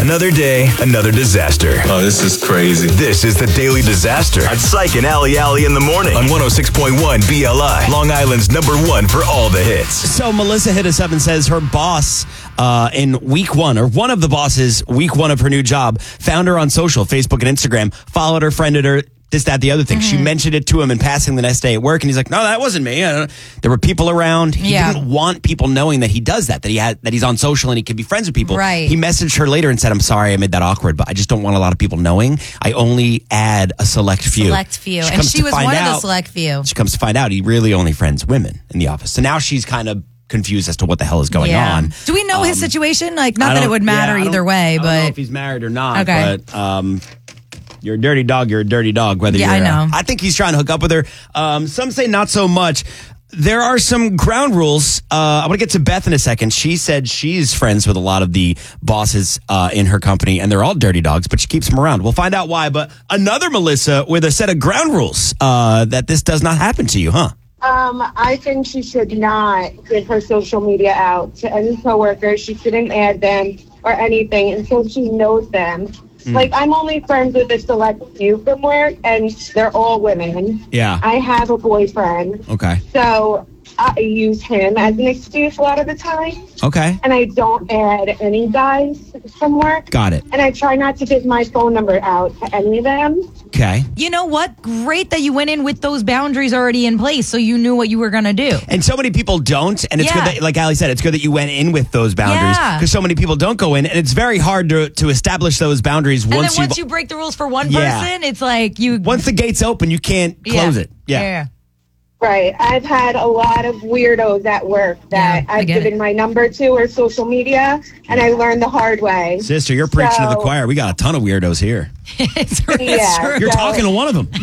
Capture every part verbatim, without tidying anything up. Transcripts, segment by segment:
Another day, another disaster. Oh, this is crazy. This is the Daily Disaster on Psych and Alley Alley in the morning on one oh six point one B L I, Long Island's number one for all the hits. So Melissa hit us up and says her boss uh, in week one, or one of the bosses, week one of her new job, found her on social, Facebook and Instagram, followed her, friended her, this, that, the other thing. Mm-hmm. She mentioned it to him in passing the next day at work, and he's like, no, that wasn't me. I don't know. There were people around. He Yeah. didn't want people knowing that he does that, that he had, that he's on social and he can be friends with people. Right. He messaged her later and said, I'm sorry I made that awkward, but I just don't want a lot of people knowing. I only add a select few. Select few. She and comes she to was find one of out- the select few. She comes to find out he really only friends women in the office. So now she's kind of confused as to what the hell is going Yeah. on. Do we know his Um, situation? Like, I not that it don't- would matter yeah, I either don't- way, I don't know but if he's married or not. Okay. But um, you're a dirty dog. You're a dirty dog. Whether Yeah, you're, I know. Uh, I think he's trying to hook up with her. Um, some say not so much. There are some ground rules. Uh, I want to get to Beth in a second. She said she's friends with a lot of the bosses uh, in her company, and they're all dirty dogs, but she keeps them around. We'll find out why. But another Melissa with a set of ground rules uh, that this does not happen to you, huh? Um, I think she should not give her social media out to any coworkers. She shouldn't add them or anything until she knows them. Mm. Like, I'm only friends with a select few from work, and they're all women. Yeah. I have a boyfriend, Okay. so I use him as an excuse a lot of the time. Okay. And I don't add any guys from work. Got it. And I try not to give my phone number out to any of them. Okay. you know what? Great that you went in with those boundaries already in place, so you knew what you were going to do. And so many people don't. And it's Yeah. good that, like Ali said, it's good that you went in with those boundaries. Yeah. Because so many people don't go in. And it's very hard to, to establish those boundaries And once then you once you break the rules for one Yeah. person, it's like you. once the gate's open, you can't close yeah. it. Yeah. Right. I've had a lot of weirdos at work that Yeah, I I've get given it. my number to or social media, and I learned the hard way. Sister, you're preaching to the So- choir. We got a ton of weirdos here. it's Yeah. true. You're So- talking to one of them.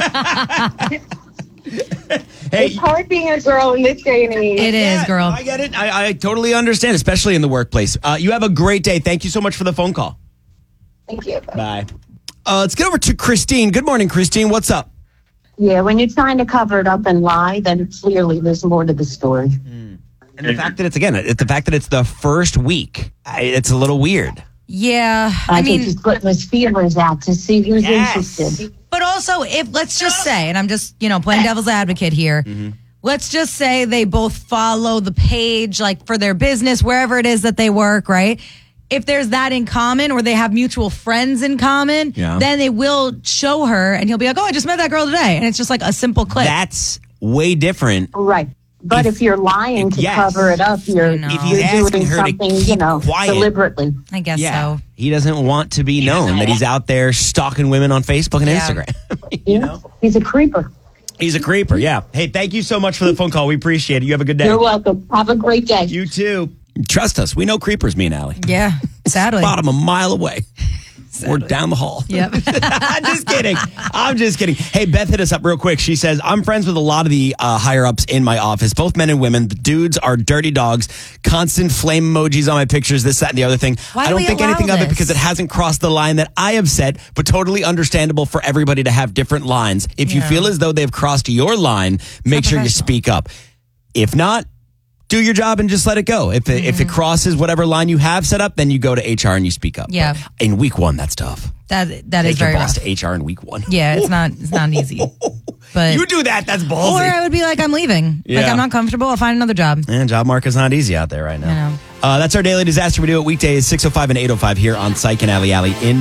Hey, It's hard being a girl in this day and age. It is, yeah, girl. I get it. I, I totally understand, especially in the workplace. Uh, you have a great day. Thank you so much for the phone call. Thank you. Bye. Uh, let's get over to Christine. Good morning, Christine. What's up? Yeah, when you're trying to cover it up and lie, then clearly there's more to the story. And the fact that it's, again, it's the fact that it's the first week, I- it's a little weird. Yeah, I, I think mean, he's putting his feelers out to see who's Yes. interested. but also, if let's just say, and I'm just you know playing devil's advocate here. Let's just say they both follow the page, like for their business, wherever it is that they work, right? If there's that in common, or they have mutual friends in common, Yeah. then they will show her, and he'll be like, "Oh, I just met that girl today," and it's just like a simple click. That's way different. Right. But If- if, you're lying to yes. cover it up, you're, I know. If he's you're asking doing her to something, you keep know, quiet. deliberately. I guess Yeah. so. He doesn't want to be known that he's out there stalking women on Facebook and Yeah. Instagram. you Yeah. know? He's a creeper. He's a creeper, yeah. Hey, thank you so much for the phone call. We appreciate it. You have a good day. You're welcome. Have a great day. You too. Trust us. We know creepers, me and Allie. Yeah, sadly. Bottom a mile away. Or down the hall. Yep. I'm just kidding. I'm just kidding. Hey, Beth hit us up real quick. She says, I'm friends with a lot of the uh, higher ups in my office, both men and women. The dudes are dirty dogs, constant flame emojis on my pictures, this, that, and the other thing. Why I do don't we think allow anything of it this? because it hasn't crossed the line that I have set, but totally understandable for everybody to have different lines. If you Yeah. feel as though they've crossed your line, make sure you professional. speak up. If not, do your job and just let it go. If it, if it crosses whatever line you have set up, then you go to H R and you speak up. Yeah. But in week one, that's tough. That that is Take your very boss rough. to H R in week one. Yeah, it's not it's not easy. But You do that. That's or ballsy. I would be like, I'm leaving. Like Yeah. I'm not comfortable. I'll find another job. And job market's not easy out there right now. I know. Uh, that's our daily disaster. We do it weekdays, six oh five and eight oh five here on Psych and Alley Alley in